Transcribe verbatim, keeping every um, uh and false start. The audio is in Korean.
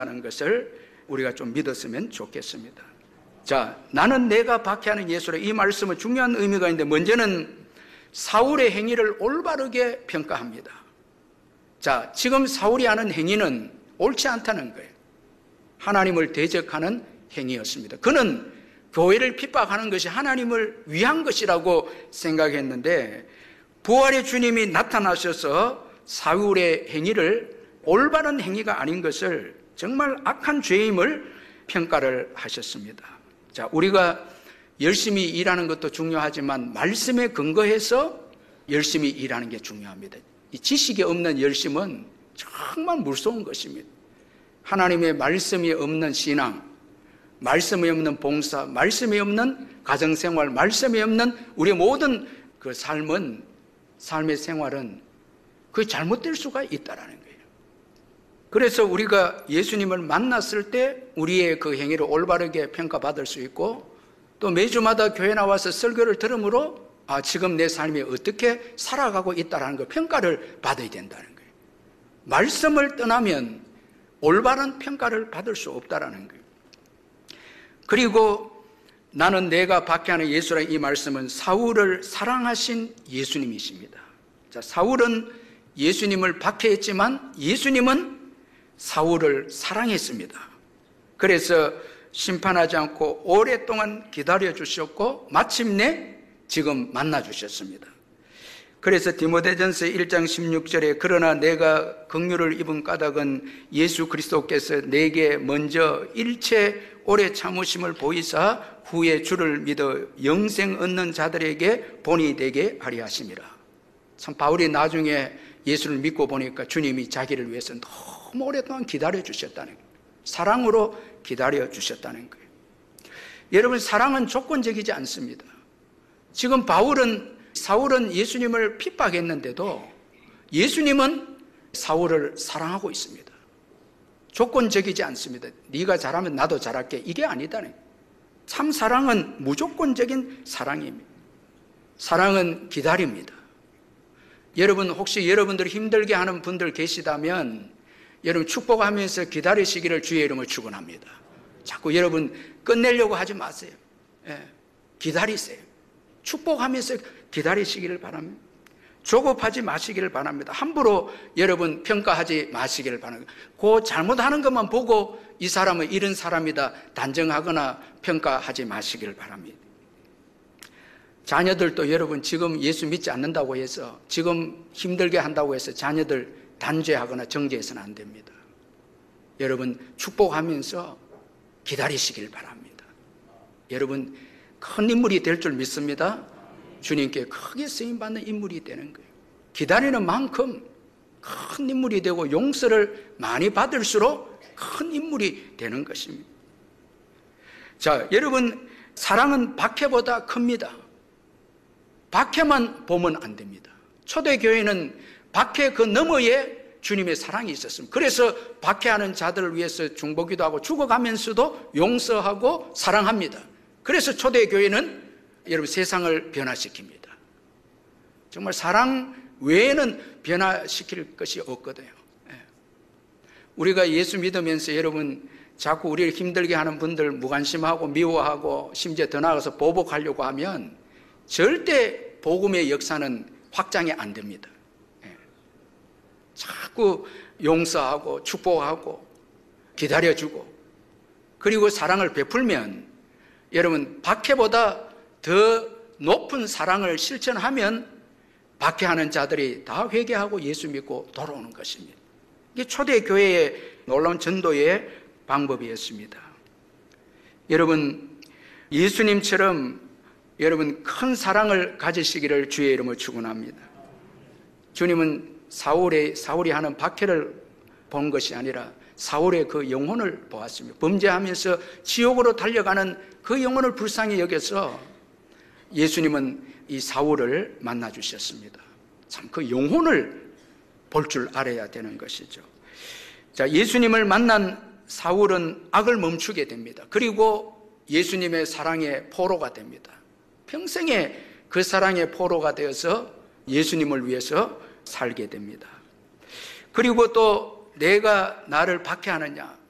하는 것을 우리가 좀 믿었으면 좋겠습니다. 자, 나는 내가 박해하는 예수라, 이 말씀은 중요한 의미가 있는데, 먼저는 사울의 행위를 올바르게 평가합니다. 자, 지금 사울이 하는 행위는 옳지 않다는 거예요. 하나님을 대적하는 행위였습니다. 그는 교회를 핍박하는 것이 하나님을 위한 것이라고 생각했는데, 부활의 주님이 나타나셔서 사울의 행위를 올바른 행위가 아닌 것을, 정말 악한 죄임을 평가를 하셨습니다. 자, 우리가 열심히 일하는 것도 중요하지만 말씀에 근거해서 열심히 일하는 게 중요합니다. 이 지식이 없는 열심은 정말 무서운 것입니다. 하나님의 말씀이 없는 신앙, 말씀이 없는 봉사, 말씀이 없는 가정생활, 말씀이 없는 우리의 모든 그 삶은, 삶의 생활은 그게 잘못될 수가 있다라는 거예요. 그래서 우리가 예수님을 만났을 때 우리의 그 행위를 올바르게 평가받을 수 있고, 또 매주마다 교회 나와서 설교를 들으므로 아, 지금 내 삶이 어떻게 살아가고 있다는 걸 평가를 받아야 된다는 거예요. 말씀을 떠나면 올바른 평가를 받을 수 없다는 거예요. 그리고 나는 내가 박해하는 예수라는 이 말씀은 사울을 사랑하신 예수님이십니다. 자, 사울은 예수님을 박해했지만 예수님은 사울을 사랑했습니다. 그래서 심판하지 않고 오랫동안 기다려 주셨고 마침내 지금 만나 주셨습니다. 그래서 디모데전서 일 장 십육 절에 그러나 내가 긍휼을 입은 까닭은 예수 그리스도께서 내게 먼저 일체 오래 참으심을 보이사 후에 주를 믿어 영생 얻는 자들에게 본이 되게 하려 하심이라. 참 바울이 나중에 예수를 믿고 보니까 주님이 자기를 위해서 너무 오랫동안 기다려 주셨다는 거예요. 사랑으로 기다려 주셨다는 거예요. 여러분, 사랑은 조건적이지 않습니다. 지금 바울은, 사울은 예수님을 핍박했는데도 예수님은 사울을 사랑하고 있습니다. 조건적이지 않습니다. 네가 잘하면 나도 잘할게, 이게 아니다네. 참 사랑은 무조건적인 사랑입니다. 사랑은 기다립니다. 여러분, 혹시 여러분들 힘들게 하는 분들 계시다면 여러분 축복하면서 기다리시기를 주의 이름으로 축원합니다. 자꾸 여러분 끝내려고 하지 마세요. 예, 기다리세요. 축복하면서 기다리시기를 바랍니다. 조급하지 마시기를 바랍니다. 함부로 여러분 평가하지 마시기를 바랍니다. 그 잘못하는 것만 보고 이 사람은 이런 사람이다 단정하거나 평가하지 마시기를 바랍니다. 자녀들도 여러분 지금 예수 믿지 않는다고 해서, 지금 힘들게 한다고 해서 자녀들 단죄하거나 정죄해서는 안 됩니다. 여러분 축복하면서 기다리시길 바랍니다. 여러분 큰 인물이 될 줄 믿습니다. 주님께 크게 쓰임받는 인물이 되는 거예요. 기다리는 만큼 큰 인물이 되고 용서를 많이 받을수록 큰 인물이 되는 것입니다. 자, 여러분 사랑은 박해보다 큽니다. 박해만 보면 안 됩니다. 초대교회는 박해 그 너머에 주님의 사랑이 있었습니다. 그래서 박해하는 자들을 위해서 중보기도 하고 죽어가면서도 용서하고 사랑합니다. 그래서 초대교회는 여러분 세상을 변화시킵니다. 정말 사랑 외에는 변화시킬 것이 없거든요. 우리가 예수 믿으면서 여러분 자꾸 우리를 힘들게 하는 분들 무관심하고 미워하고 심지어 더 나아가서 보복하려고 하면 절대 복음의 역사는 확장이 안 됩니다. 자꾸 용서하고 축복하고 기다려주고 그리고 사랑을 베풀면 여러분 박해보다 더 높은 사랑을 실천하면 박해하는 자들이 다 회개하고 예수 믿고 돌아오는 것입니다. 이게 초대교회의 놀라운 전도의 방법이었습니다. 여러분 예수님처럼 여러분 큰 사랑을 가지시기를 주의 이름으로 축원합니다. 주님은 사울의, 사울이 하는 박해를 본 것이 아니라 사울의 그 영혼을 보았습니다. 범죄하면서 지옥으로 달려가는 그 영혼을 불쌍히 여겨서 예수님은 이 사울을 만나주셨습니다. 참 그 영혼을 볼 줄 알아야 되는 것이죠. 자, 예수님을 만난 사울은 악을 멈추게 됩니다. 그리고 예수님의 사랑의 포로가 됩니다. 평생에 그 사랑의 포로가 되어서 예수님을 위해서 살게 됩니다. 그리고 또 내가 나를 박해하느냐,